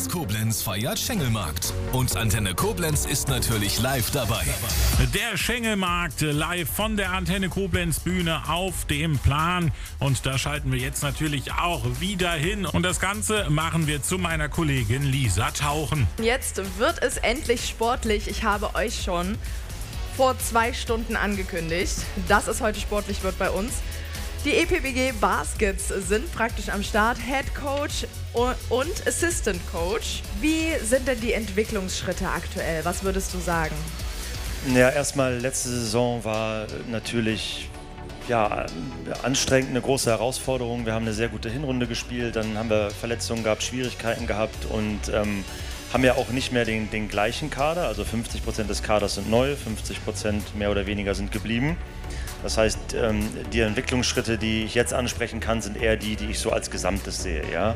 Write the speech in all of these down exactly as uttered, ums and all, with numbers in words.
Koblenz feiert Schengelmarkt. Und Antenne Koblenz ist natürlich live dabei. Der Schengelmarkt live von der Antenne Koblenz Bühne auf dem Plan. Und da schalten wir jetzt natürlich auch wieder hin. Und das Ganze machen wir zu meiner Kollegin Lisa Tauchen. Jetzt wird es endlich sportlich. Ich habe euch schon vor zwei Stunden angekündigt, dass es heute sportlich wird bei uns. Die E P B G Baskets sind praktisch am Start, Head Coach und Assistant Coach. Wie sind denn die Entwicklungsschritte aktuell? Was würdest du sagen? Ja, erstmal letzte Saison war natürlich ja, anstrengend, eine große Herausforderung. Wir haben eine sehr gute Hinrunde gespielt, dann haben wir Verletzungen gehabt, Schwierigkeiten gehabt und ähm, haben ja auch nicht mehr den, den gleichen Kader. Also fünfzig Prozent des Kaders sind neu, fünfzig Prozent mehr oder weniger sind geblieben. Das heißt, die Entwicklungsschritte, die ich jetzt ansprechen kann, sind eher die, die ich so als Gesamtes sehe. Ja?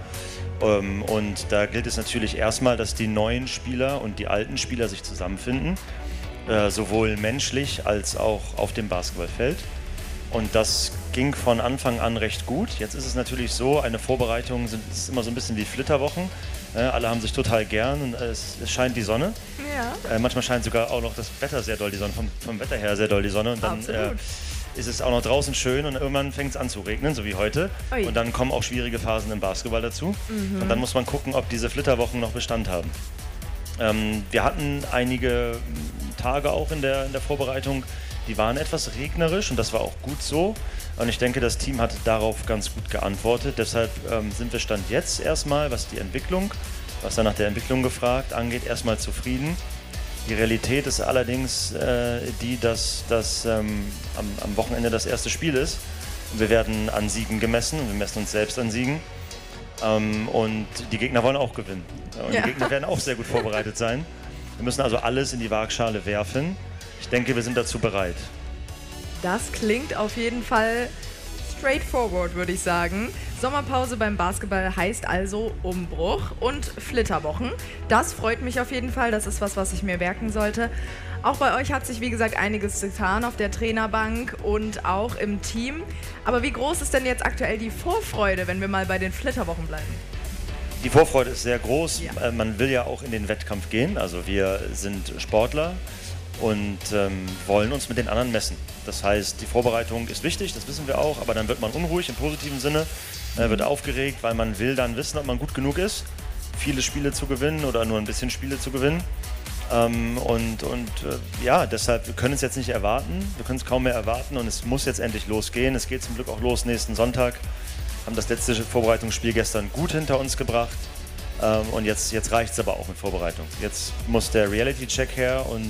Und da gilt es natürlich erstmal, dass die neuen Spieler und die alten Spieler sich zusammenfinden, sowohl menschlich als auch auf dem Basketballfeld. Und das ging von Anfang an recht gut. Jetzt ist es natürlich so, eine Vorbereitung sind, ist immer so ein bisschen wie Flitterwochen. Alle haben sich total gern und es, es scheint die Sonne. Ja. Manchmal scheint sogar auch noch das Wetter sehr doll die Sonne, vom, vom Wetter her sehr doll die Sonne. Und dann äh, ist es auch noch draußen schön und irgendwann fängt es an zu regnen, so wie heute. Ui. Und dann kommen auch schwierige Phasen im Basketball dazu. Mhm. Und dann muss man gucken, ob diese Flitterwochen noch Bestand haben. Ähm, wir hatten einige Tage auch in der, in der Vorbereitung, die waren etwas regnerisch und das war auch gut so. Und ich denke, das Team hat darauf ganz gut geantwortet. Deshalb ähm, sind wir Stand jetzt erstmal, was die Entwicklung, was dann nach der Entwicklung gefragt angeht, erstmal zufrieden. Die Realität ist allerdings äh, die, dass das ähm, am, am Wochenende das erste Spiel ist. Wir werden an Siegen gemessen und wir messen uns selbst an Siegen. Ähm, und die Gegner wollen auch gewinnen. Und ja. Die Gegner werden auch sehr gut vorbereitet sein. Wir müssen also alles in die Waagschale werfen. Ich denke, wir sind dazu bereit. Das klingt auf jeden Fall straightforward, würde ich sagen. Sommerpause beim Basketball heißt also Umbruch und Flitterwochen. Das freut mich auf jeden Fall. Das ist was, was ich mir merken sollte. Auch bei euch hat sich, wie gesagt, einiges getan auf der Trainerbank und auch im Team. Aber wie groß ist denn jetzt aktuell die Vorfreude, wenn wir mal bei den Flitterwochen bleiben? Die Vorfreude ist sehr groß. Ja. Man will ja auch in den Wettkampf gehen. Also wir sind Sportler und ähm, wollen uns mit den anderen messen. Das heißt, die Vorbereitung ist wichtig, das wissen wir auch, aber dann wird man unruhig im positiven Sinne, äh, wird aufgeregt, weil man will dann wissen, ob man gut genug ist, viele Spiele zu gewinnen oder nur ein bisschen Spiele zu gewinnen. Ähm, und und äh, ja, deshalb, wir können es jetzt nicht erwarten, wir können es kaum mehr erwarten und es muss jetzt endlich losgehen. Es geht zum Glück auch los nächsten Sonntag. Haben das letzte Vorbereitungsspiel gestern gut hinter uns gebracht. Ähm, und jetzt, jetzt reicht es aber auch mit Vorbereitung. Jetzt muss der Reality-Check her und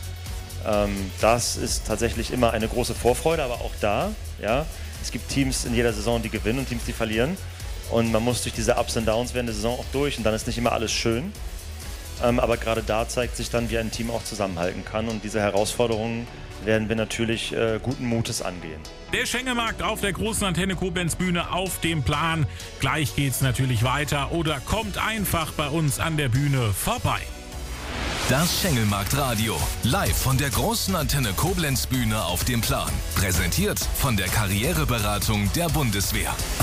ähm, das ist tatsächlich immer eine große Vorfreude, aber auch da, ja, es gibt Teams in jeder Saison, die gewinnen und Teams, die verlieren. Und man muss durch diese Ups und Downs während der Saison auch durch und dann ist nicht immer alles schön. Ähm, aber gerade da zeigt sich dann, wie ein Team auch zusammenhalten kann und diese Herausforderungen werden wir natürlich äh, guten Mutes angehen. Der Schengelmarkt auf der großen Antenne Koblenz Bühne auf dem Plan. Gleich geht's natürlich weiter oder kommt einfach bei uns an der Bühne vorbei. Das Schengelmarkt-Radio. Live von der großen Antenne Koblenz Bühne auf dem Plan. Präsentiert von der Karriereberatung der Bundeswehr.